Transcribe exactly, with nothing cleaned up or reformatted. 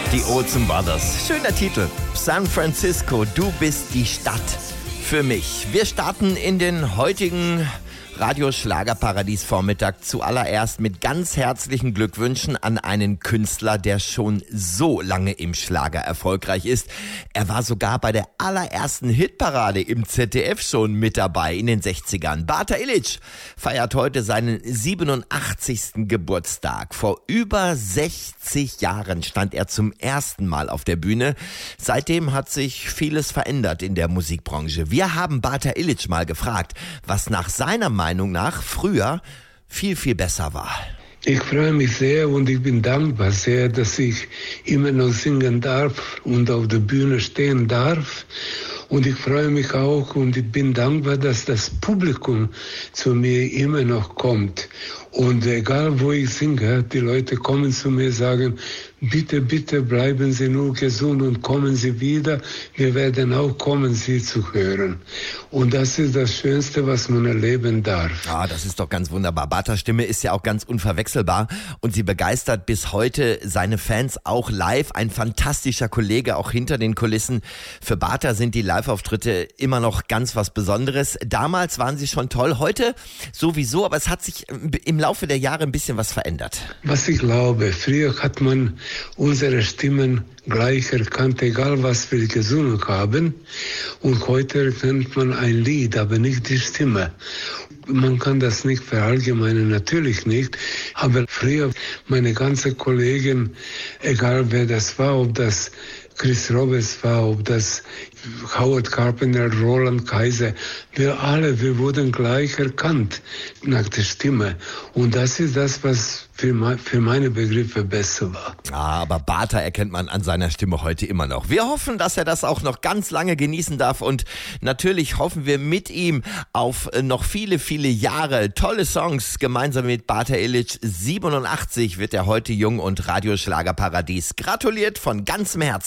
Die Olsen Brothers. Schöner Titel. San Francisco, du bist die Stadt für mich. Wir starten in den heutigen Radio-Schlagerparadies-Vormittag zuallererst mit ganz herzlichen Glückwünschen an einen Künstler, der schon so lange im Schlager erfolgreich ist. Er war sogar bei der allerersten Hitparade im Z D F schon mit dabei in den sechzigern. Bata Illich feiert heute seinen siebenundachtzigsten Geburtstag. Vor über sechzig Jahren stand er zum ersten Mal auf der Bühne. Seitdem hat sich vieles verändert in der Musikbranche. Wir haben Bata Illich mal gefragt, was nach seiner Meinung Meinung nach früher viel, viel besser war. Ich freue mich sehr und ich bin dankbar sehr, dass ich immer noch singen darf und auf der Bühne stehen darf. Und ich freue mich auch und ich bin dankbar, dass das Publikum zu mir immer noch kommt. Und egal wo ich singe, die Leute kommen zu mir und sagen, bitte, bitte bleiben Sie nur gesund und kommen Sie wieder. Wir werden auch kommen, Sie zu hören. Und das ist das Schönste, was man erleben darf. Ah, das ist doch ganz wunderbar. Batas Stimme ist ja auch ganz unverwechselbar und sie begeistert bis heute seine Fans auch live. Ein fantastischer Kollege auch hinter den Kulissen. Für Bata sind die Live-Auftritte immer noch ganz was Besonderes. Damals waren sie schon toll, heute sowieso, aber es hat sich im Laufe der Jahre ein bisschen was verändert. Was ich glaube, früher hat man unsere Stimmen gleich erkannt, egal was wir gesungen haben. Und heute erkennt man ein Lied, aber nicht die Stimme. Man kann das nicht verallgemeinern, natürlich nicht. Aber früher, meine ganzen Kollegen, egal wer das war, ob das Chris Roberts war, ob das Howard Carpenter, Roland Kaiser, wir alle, wir wurden gleich erkannt nach der Stimme. Und das ist das, was für, me- für meine Begriffe besser war. Ah, aber Bata erkennt man an seiner Stimme heute immer noch. Wir hoffen, dass er das auch noch ganz lange genießen darf und natürlich hoffen wir mit ihm auf noch viele, viele Jahre. Tolle Songs gemeinsam mit Bata Illich. siebenundachtzig wird er heute jung und Radio-Schlagerparadies. Gratuliert von ganzem Herzen.